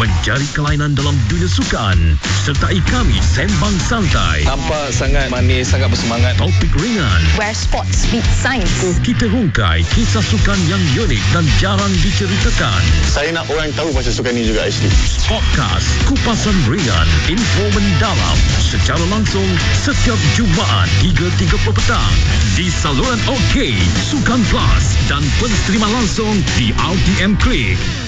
mencari kelainan dalam dunia sukan. Sertai kami sembang santai. Nampak sangat manis, sangat bersemangat. Topik ringan. Where sports meet science. Kita rungkai kisah sukan yang unik dan jarang diceritakan. Saya nak orang tahu pasal sukan ni juga actually. Podcast Kupasan Ringan, info mendalam secara langsung setiap Jumaat 3.30 petang di saluran OK, Sukan Plus dan penstreaman langsung di RTM Klik.